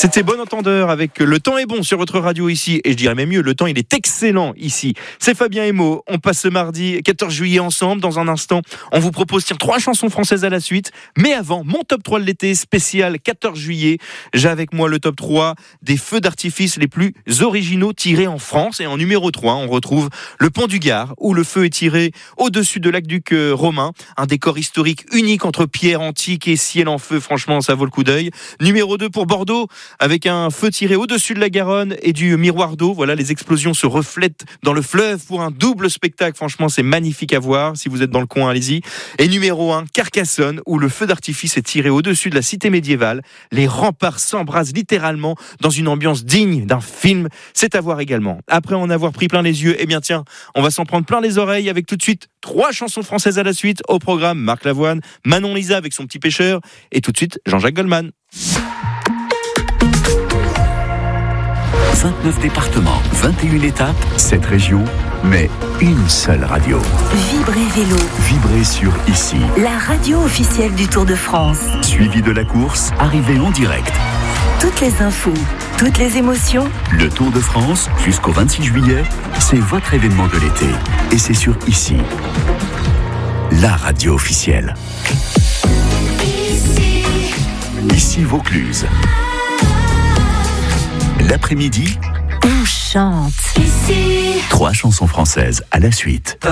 C'était Bon Entendeur avec Le Temps est bon sur votre radio ici, et je dirais même mieux, le temps il est excellent ici. C'est Fabien et Mo, on passe ce mardi 14 juillet ensemble. Dans un instant, on vous propose 3 chansons françaises à la suite, mais avant, mon top 3 de l'été spécial 14 juillet, j'ai avec moi le top 3 des feux d'artifice les plus originaux tirés en France, et en numéro 3, on retrouve le Pont du Gard, où le feu est tiré au-dessus de l'aqueduc romain, un décor historique unique entre pierres antiques et ciel en feu, franchement ça vaut le coup d'œil. Numéro 2 pour Bordeaux, avec un feu tiré au-dessus de la Garonne et du miroir d'eau. Voilà, les explosions se reflètent dans le fleuve pour un double spectacle. Franchement, c'est magnifique à voir. Si vous êtes dans le coin, allez-y. Et numéro 1, Carcassonne, où le feu d'artifice est tiré au-dessus de la cité médiévale. Les remparts s'embrasent littéralement dans une ambiance digne d'un film. C'est à voir également. Après en avoir pris plein les yeux, eh bien tiens, on va s'en prendre plein les oreilles avec tout de suite 3 chansons françaises à la suite. Au programme, Marc Lavoine, Manon Lisa avec son petit pêcheur, et tout de suite, Jean-Jacques Goldman. 29 départements, 21 étapes, 7 régions, mais une seule radio. Vibrez Vélo. Vibrez sur Ici. La radio officielle du Tour de France. Suivi de la course, arrivée en direct. Toutes les infos, toutes les émotions. Le Tour de France, jusqu'au 26 juillet, c'est votre événement de l'été. Et c'est sur Ici. La radio officielle. Ici Vaucluse. L'après-midi, On chante. 3 chansons françaises à la suite.